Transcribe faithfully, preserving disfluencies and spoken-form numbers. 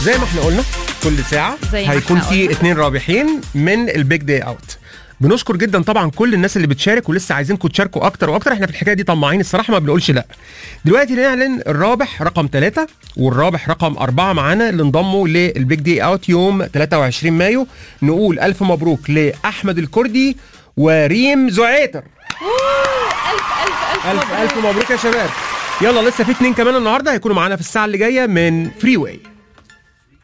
زي ما احنا قلنا كل ساعه هيكون في اتنين رابحين من البيج داي اوت. بنشكر جدا طبعا كل الناس اللي بتشارك، ولسه عايزينكم تشاركوا اكتر واكتر. احنا في الحكايه دي طماعين الصراحه، ما بنقولش لا. دلوقتي نعلن الرابح رقم ثلاثة والرابح رقم أربعة معانا اللي انضموا للبيج داي اوت يوم ثلاثة وعشرين مايو. نقول الف مبروك لاحمد الكردي وريم زعيتر. الف الف الف الف الف مبروك يا شباب. يلا لسه في اتنين كمان النهارده هيكونوا معانا في الساعه اللي جايه من فري واي.